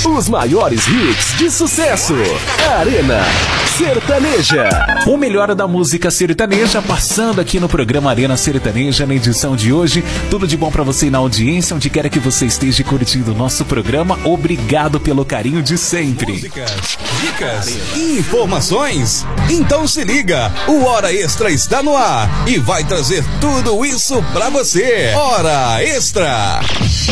Os maiores hits de sucesso. Arena Sertaneja. O melhor da música sertaneja passando aqui no programa Arena Sertaneja na edição de hoje. Tudo de bom pra você na audiência, onde quer que você esteja curtindo o nosso programa. Obrigado pelo carinho de sempre. Músicas, dicas e informações. Então se liga, o Hora Extra está no ar e vai trazer tudo isso pra você. Hora Extra.